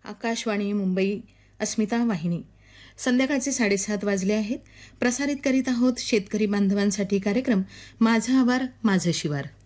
आकाशवाणी मुंबई अस्मिता वाहिनी. संध्याकाळचे 7:30 वाजले आहेत. प्रसारित करीत आहोत शेतकरी बांधवांसाठी कार्यक्रम माझा आवार माझं शिवार.